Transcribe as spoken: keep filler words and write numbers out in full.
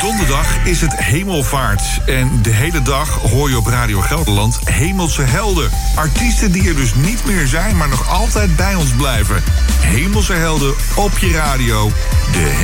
Donderdag is het Hemelvaart. En de hele dag hoor je op Radio Gelderland Hemelse Helden. Artiesten die er dus niet meer zijn, maar nog altijd bij ons blijven. Hemelse Helden op je radio. De